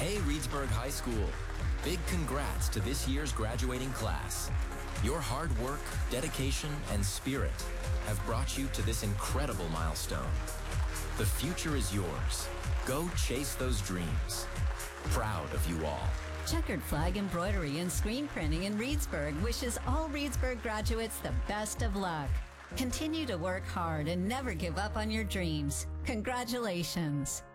Hey, Reedsburg High School. Big congrats to this year's graduating class. Your hard work, dedication, and spirit have brought you to this incredible milestone. The future is yours. Go chase those dreams. Proud of you all. Checkered Flag Embroidery and Screen Printing in Reedsburg wishes all Reedsburg graduates the best of luck. Continue to work hard and never give up on your dreams. Congratulations.